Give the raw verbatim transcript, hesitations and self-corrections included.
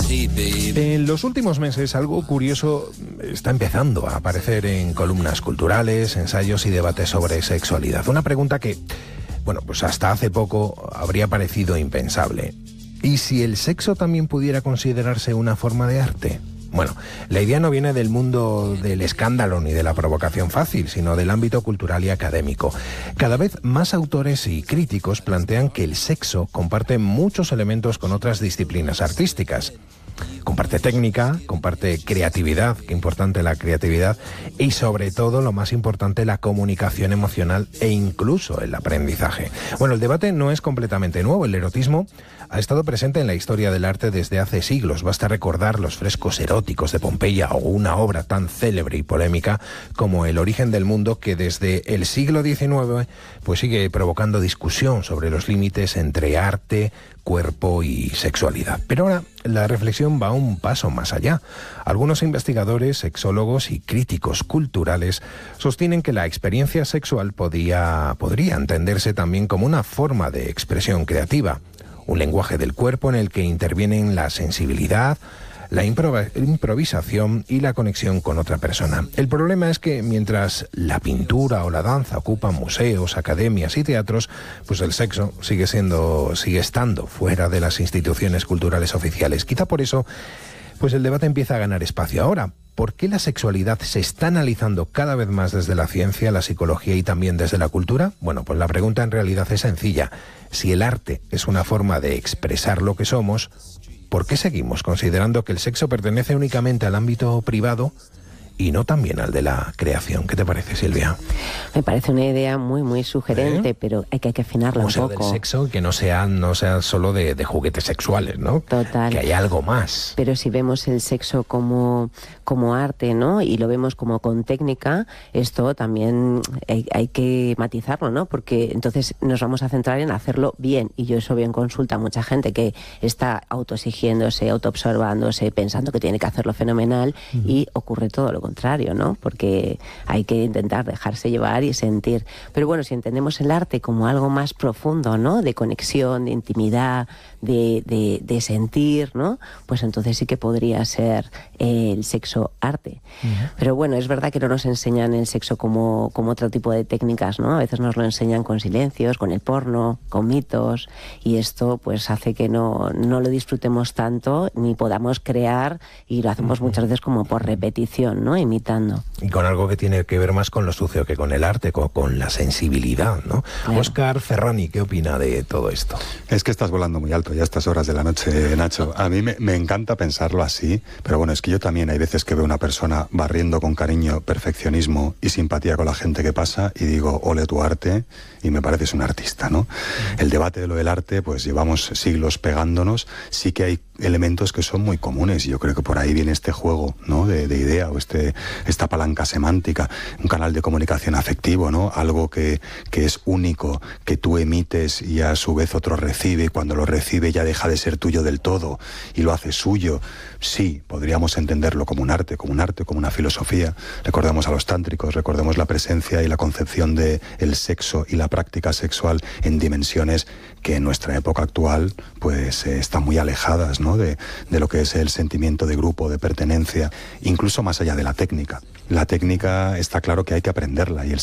En los últimos meses algo curioso está empezando a aparecer en columnas culturales, ensayos y debates sobre sexualidad. Una pregunta que, bueno, pues hasta hace poco habría parecido impensable. ¿Y si el sexo también pudiera considerarse una forma de arte? Bueno, la idea no viene del mundo del escándalo ni de la provocación fácil, sino del ámbito cultural y académico. Cada vez más autores y críticos plantean que el sexo comparte muchos elementos con otras disciplinas artísticas. Comparte técnica, comparte creatividad, qué importante la creatividad, y sobre todo, lo más importante, la comunicación emocional e incluso el aprendizaje. Bueno, el debate no es completamente nuevo. El erotismo ha estado presente en la historia del arte desde hace siglos. Basta recordar los frescos eróticos de Pompeya o una obra tan célebre y polémica como El origen del mundo, que desde el siglo diecinueve pues sigue provocando discusión sobre los límites entre arte, cuerpo y sexualidad. Pero ahora la reflexión va un paso más allá. Algunos investigadores, sexólogos y críticos culturales sostienen que la experiencia sexual podía, podría entenderse también como una forma de expresión creativa, un lenguaje del cuerpo en el que intervienen la sensibilidad, la improv- improvisación y la conexión con otra persona. El problema es que mientras la pintura o la danza ocupan museos, academias y teatros, pues el sexo sigue siendo, sigue estando fuera de las instituciones culturales oficiales. Quizá por eso, pues el debate empieza a ganar espacio ahora. ¿Por qué la sexualidad se está analizando cada vez más desde la ciencia, la psicología y también desde la cultura? Bueno, pues la pregunta en realidad es sencilla. Si el arte es una forma de expresar lo que somos, ¿por qué seguimos considerando que el sexo pertenece únicamente al ámbito privado y no también al de la creación? ¿Qué te parece, Silvia? Me parece una idea muy, muy sugerente, ¿Eh? pero hay que, hay que afinarla un poco. Del sexo, que no sea, no sea solo de, de juguetes sexuales, ¿no? Total. Que haya algo más. Pero si vemos el sexo como, como arte, ¿no? Y lo vemos como con técnica, esto también hay, hay que matizarlo, ¿no? Porque entonces nos vamos a centrar en hacerlo bien. Y yo eso veo en consulta a mucha gente que está autoexigiéndose, autoobservándose, pensando que tiene que hacerlo fenomenal, uh-huh. y ocurre todo lo contrario, ¿no? Porque hay que intentar dejarse llevar y sentir. Pero bueno, si entendemos el arte como algo más profundo, ¿no? De conexión, de intimidad, de, de, de sentir, ¿no? Pues entonces sí que podría ser eh, el sexo arte. Uh-huh. Pero bueno, es verdad que no nos enseñan el sexo como, como otro tipo de técnicas, ¿no? A veces nos lo enseñan con silencios, con el porno, con mitos, y esto pues hace que no, no lo disfrutemos tanto ni podamos crear, y lo hacemos uh-huh. muchas veces como por repetición, ¿no? Imitando. Y con algo que tiene que ver más con lo sucio que con el arte, con, con la sensibilidad, ¿no? Claro. Óscar Ferrani, ¿qué opina de todo esto? Es que estás volando muy alto ya a estas horas de la noche, Nacho. A mí me, me encanta pensarlo así, pero bueno, es que yo también hay veces que veo una persona barriendo con cariño, perfeccionismo y simpatía con la gente que pasa y digo, ole tu arte, y me pareces un artista, ¿no? Mm. El debate de lo del arte, pues llevamos siglos pegándonos. Sí que hay elementos que son muy comunes, y yo creo que por ahí viene este juego, ¿no? De, de idea, o este, esta palanca semántica, un canal de comunicación afectivo, ¿no? Algo que, que es único, que tú emites y a su vez otro recibe, y cuando lo recibe ya deja de ser tuyo del todo y lo hace suyo. Sí, podríamos entenderlo como un arte, como un arte, como una filosofía. Recordemos a los tántricos, recordemos la presencia y la concepción de el sexo y la práctica sexual en dimensiones que en nuestra época actual pues eh, están muy alejadas, ¿no? De, de lo que es el sentimiento de grupo, de pertenencia, incluso más allá de la técnica. La técnica está claro que hay que aprenderla, y el